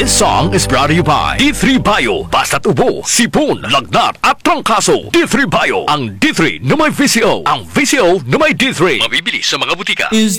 This song is brought to you by D3 Bio. Basta't ubo, sipon, lagnat at trangkaso. D3 Bio. Ang D3 na may VCO. Ang VCO na may D3. Mabibili sa mga butika. Is